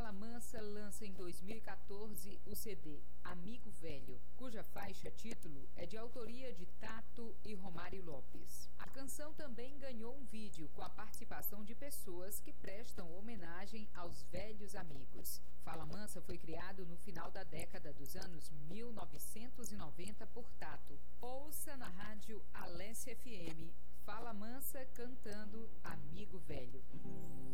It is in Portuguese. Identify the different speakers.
Speaker 1: Fala Mansa lança em 2014 o CD Amigo Velho, cuja faixa título é de autoria de Tato e Romário Lopes. A canção também ganhou um vídeo com a participação de pessoas que prestam homenagem aos velhos amigos. Fala Mansa foi criado no final da década dos anos 1990 por Tato. Ouça na rádio Alessia FM Fala Mansa cantando Amigo Velho.